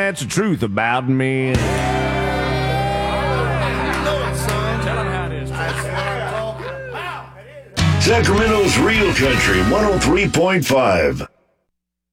that's the truth about me. Sacramento's Real Country 103.5.